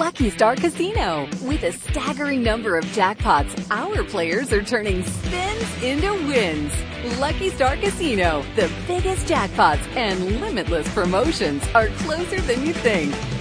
Lucky Star Casino. With a staggering number of jackpots, our players are turning spins into wins. Lucky Star Casino, the biggest jackpots and limitless promotions are closer than you think.